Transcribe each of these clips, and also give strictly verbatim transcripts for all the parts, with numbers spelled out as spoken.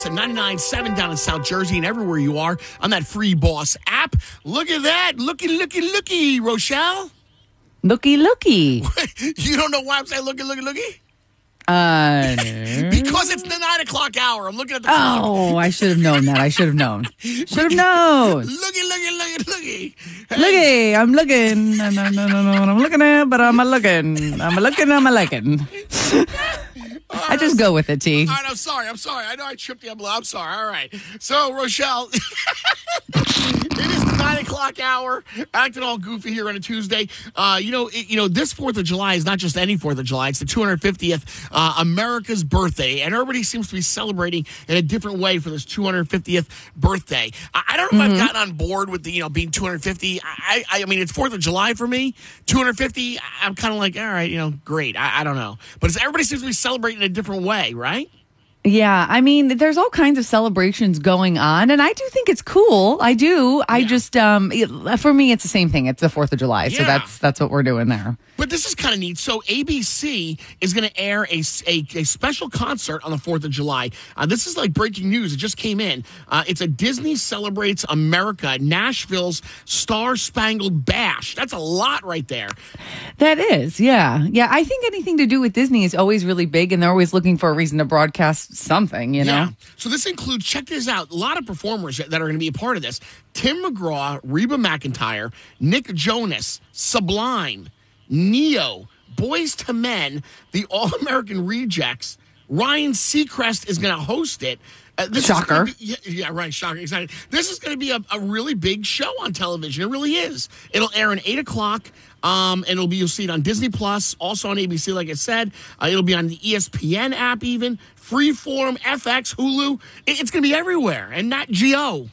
At ninety-nine point seven down in South Jersey and everywhere you are on that Free Boss app. Look at that. Looky, looky, looky, Rochelle. Looky, looky. You don't know why I'm saying looky, looky, looky? Uh, Because it's the nine o'clock hour. I'm looking at the clock. Oh, I should have known that. I should have known. Should have known. Looky, looky, looky, looky. Hey. Looky, I'm looking. No, no, no, no, no. What I'm looking at, but I'm a looking. I'm a looking, I'm a looking. Right, I just go with it, T. All right, I'm sorry. I'm sorry. I know I tripped you up. I'm sorry. All right. So, Rochelle, it is the nine o'clock hour. Acting all goofy here on a Tuesday. Uh, you know, it, you know, this Fourth of July is not just any Fourth of July. It's the two hundred fiftieth uh, America's birthday, and everybody seems to be celebrating in a different way for this two hundred fiftieth birthday. I, I don't know Mm-hmm. if I've gotten on board with the you know being two hundred fifty. I, I, I mean, it's Fourth of July for me. two hundred fifty. I'm kind of like, all right, you know, great. I, I don't know, but it's, everybody seems to be celebrating in a different way, right? Yeah, I mean, there's all kinds of celebrations going on, and I do think it's cool. I do. I Yeah. just, um, it, for me, it's the same thing. It's the Fourth of July, so Yeah. that's that's what we're doing there. But this is kind of neat. So A B C is going to air a, a, a special concert on the fourth of July. Uh, this is like breaking news. It just came in. Uh, it's a Disney Celebrates America, Nashville's Star Spangled Bash. That's a lot right there. That is, yeah. Yeah, I think anything to do with Disney is always really big, and they're always looking for a reason to broadcast something, you know? Yeah. So this includes, check this out, a lot of performers that are going to be a part of this. Tim McGraw, Reba McEntire, Nick Jonas, Sublime, Neo, Boys to Men, the All-American Rejects. Ryan Seacrest is going to host it. Uh, this Shocker. Is be, yeah, yeah, right. Shocker. Exactly. This is going to be a, a really big show on television. It really is. It'll air at eight o'clock. Um, and it'll be, you'll see it on Disney Plus, also on A B C, like I said. Uh, it'll be on the E S P N app even, Freeform, F X, Hulu. It, it's going to be everywhere, and not G O.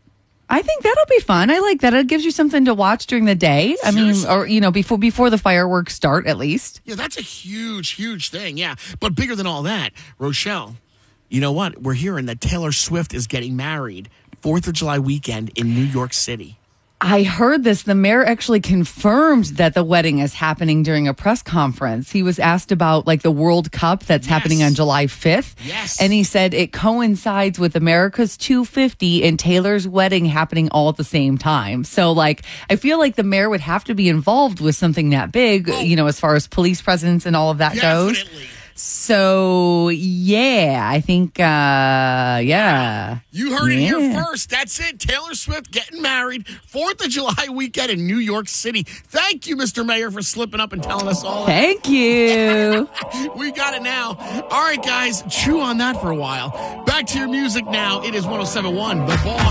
I think that'll be fun. I like that. It gives you something to watch during the day. I Seriously? mean, or, you know, before before the fireworks start, at least. Yeah, that's a huge, huge thing, yeah. But bigger than all that, Rochelle, you know what? We're hearing that Taylor Swift is getting married fourth of July weekend in New York City. I heard this. The mayor actually confirmed that the wedding is happening during a press conference. He was asked about like the World Cup that's Yes. happening on July fifth. Yes. And he said it coincides with America's two fifty and Taylor's wedding happening all at the same time. So like, I feel like the mayor would have to be involved with something that big, Oh. you know, as far as police presence and all of that goes. Definitely. So yeah, I think, uh, yeah. You heard it here Yeah. first. That's it. Taylor Swift getting married fourth of July weekend in New York City. Thank you, Mister Mayor, for slipping up and telling us all. Thank you. We got it now. All right, guys, chew on that for a while. Back to your music now. It is one oh seven point one, The Boss.